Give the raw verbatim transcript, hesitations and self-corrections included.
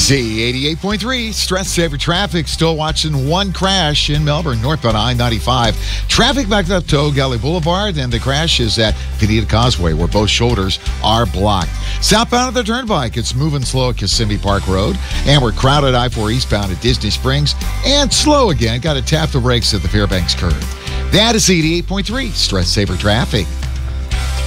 Z eighty-eight point three, stress saver traffic. Still watching one crash in Melbourne, northbound I ninety-five. Traffic backed up to O'Galley Boulevard, and the crash is at Pineda Causeway, where both shoulders are blocked. Southbound at the Turnpike, it's moving slow at Kissimmee Park Road, and we're crowded I four eastbound at Disney Springs, and slow again. Got to tap the brakes at the Fairbanks curve. That is eighty-eight point three, stress saver traffic.